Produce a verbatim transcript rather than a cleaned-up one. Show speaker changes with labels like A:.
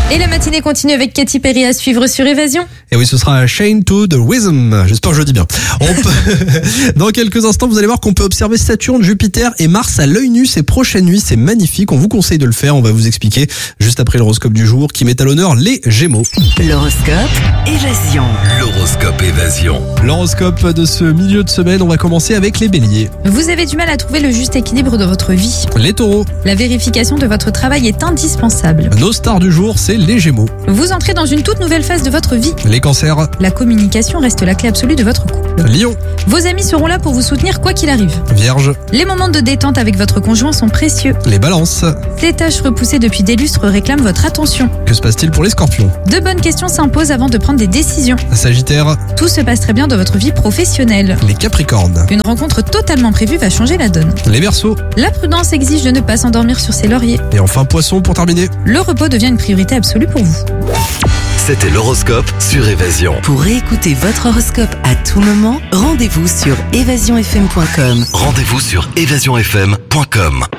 A: Et la matinée continue avec Katy Perry à suivre sur Évasion.
B: Et oui, ce sera Chain to the Rhythm. J'espère que je le dis bien. On peut... Dans quelques instants, vous allez voir qu'on peut observer Saturne, Jupiter et Mars à l'œil nu ces prochaines nuits. C'est magnifique. On vous conseille de le faire. On va vous expliquer juste après l'horoscope du jour qui met à l'honneur les Gémeaux.
C: L'horoscope Évasion.
D: L'horoscope Évasion.
B: L'horoscope de ce milieu de semaine, on va commencer avec les Béliers.
A: Vous avez du mal à trouver le juste équilibre de votre vie.
B: Les Taureaux.
A: La vérification de votre travail est indispensable.
B: Nos stars du jour, c'est les Gémeaux.
A: Vous entrez dans une toute nouvelle phase de votre vie.
B: Les Cancers.
A: La communication reste la clé absolue de votre couple.
B: Lion.
A: Vos amis seront là pour vous soutenir quoi qu'il arrive.
B: Vierge.
A: Les moments de détente avec votre conjoint sont précieux.
B: Les Balances.
A: Les tâches repoussées depuis des lustres réclament votre attention.
B: Que se passe-t-il pour les Scorpions?
A: De bonnes questions s'imposent avant de prendre des décisions.
B: Sagittaire.
A: Tout se passe très bien dans votre vie professionnelle.
B: Les Capricornes.
A: Une rencontre totalement prévue va changer la donne.
B: Les Verseaux.
A: La prudence exige de ne pas s'endormir sur ses lauriers.
B: Et enfin Poisson pour terminer.
A: Le repos devient une priorité absolue pour vous.
D: C'était l'horoscope sur Évasion.
C: Pour écouter votre horoscope à tout moment, rendez-vous sur évasion f m point com.
D: Rendez-vous sur évasion f m point com.